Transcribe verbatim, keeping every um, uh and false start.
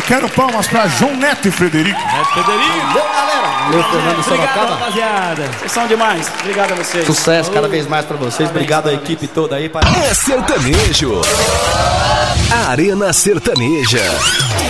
quero palmas pra João Neto e Frederico. Neto Frederico. Valeu, galera. Valeu, Fernando Sorocaba. Rapaziada. Vocês são demais. Obrigado a vocês. Sucesso cada vez mais pra vocês. Obrigado à equipe toda aí. É sertanejo. Arena Sertaneja.